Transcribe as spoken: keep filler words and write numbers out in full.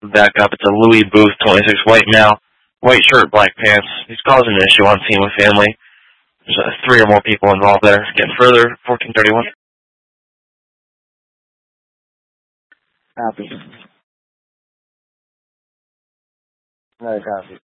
back up. It's a Louis Booth, twenty-six, white male, white shirt, black pants. He's causing an issue on scene with family. There's uh, three or more people involved there. Getting further, fourteen thirty-one. Copy. Another copy.